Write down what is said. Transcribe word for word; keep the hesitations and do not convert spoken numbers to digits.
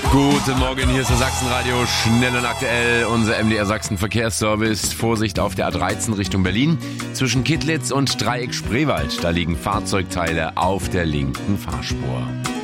Guten Morgen, hier ist der Sachsenradio, schnell und aktuell, unser M D R Sachsen Verkehrsservice. Vorsicht auf der A dreizehn Richtung Berlin. Zwischen Kittlitz und Dreieck Spreewald, da liegen Fahrzeugteile auf der linken Fahrspur.